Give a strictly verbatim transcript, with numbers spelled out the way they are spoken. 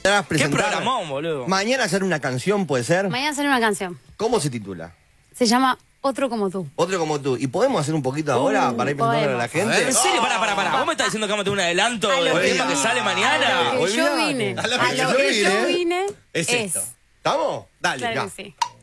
¿Qué programón, boludo? Mañana hacer una canción, ¿puede ser? Mañana hacer una canción. ¿Cómo se titula? Se llama Otro como tú. Otro como tú. ¿Y podemos hacer un poquito ahora Uh, para ir presentándole a la podemos. gente? ¿En serio? Pará, pará, pará. ¿Vos me estás diciendo que vamos a tener un adelanto A lo del que tema que yo- sale mañana? A lo que yo Olvidate. vine. A lo A que lo yo que vine. yo vine Es es. esto. ¿Estamos? Dale, Claro ya. que sí.